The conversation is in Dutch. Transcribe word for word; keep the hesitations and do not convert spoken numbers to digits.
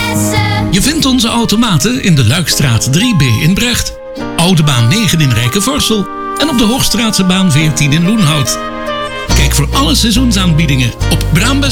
Essen. Je vindt onze automaten in de Luikstraat drie B in Brecht, Oude Baan negen in Rijkenvorsel en op de Hoogstraatse baan veertien in Loenhout. Kijk voor alle seizoensaanbiedingen op Braambes.